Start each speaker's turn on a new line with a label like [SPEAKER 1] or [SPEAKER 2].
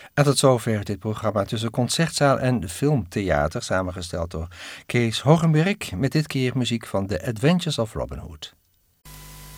[SPEAKER 1] En tot zover dit programma tussen Concertzaal en Filmtheater, samengesteld door Kees Hogenberg, met dit keer muziek van The Adventures of Robin Hood.